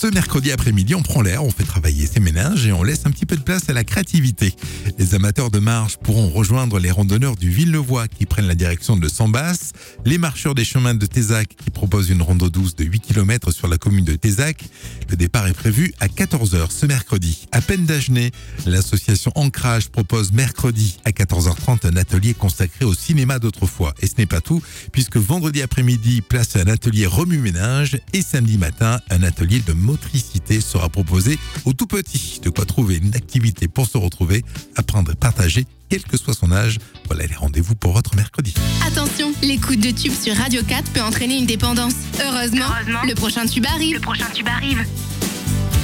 Ce mercredi après-midi, on prend l'air, on fait travailler ses méninges et on laisse un petit peu de place à la créativité. Les amateurs de marche pourront rejoindre les randonneurs du Villevoix qui prennent la direction de Sambas, les marcheurs des chemins de Tézac qui proposent une rando douce de 8 km sur la commune de Tézac. Le départ est prévu à 14h ce mercredi. À peine d'Agenais, l'association Ancrage propose mercredi à 14h30 un atelier consacré au cinéma d'autrefois. Et ce n'est pas tout, puisque vendredi après-midi, place à un atelier remue-ménage et samedi matin, un atelier de motricité sera proposé aux tout petits. De quoi trouver une activité pour se retrouver, apprendre et partager, quel que soit son âge. Voilà les rendez-vous pour votre mercredi. Attention, l'écoute de tubes sur Radio 4 peut entraîner une dépendance. Heureusement, le prochain tube arrive.